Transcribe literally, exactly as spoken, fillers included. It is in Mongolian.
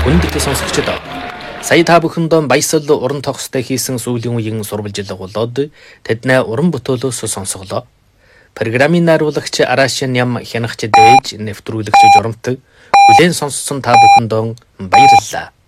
Хүндэт сонсогчдоо сая та бүхэндээ баясал уран тогстой хийсэн сүүлийн үеийн сурвалжлага болоод тэднээ уран бүтээлөөс сонсголоо. Программын найруулагч Арашин ям хянагч дээж нэвтрүүлэгч журамт хүлээн сонссон та бүхэндээ баярлалаа.